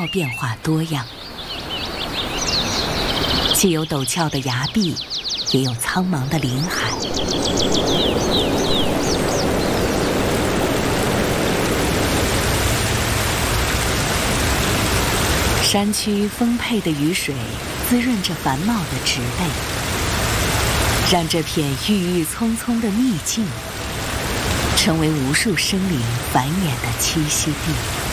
貌变化多样，既有陡峭的崖壁，也有苍茫的林海。山区丰沛的雨水滋润着繁茂的植被，让这片郁郁葱葱的秘境成为无数生灵繁衍的栖息地。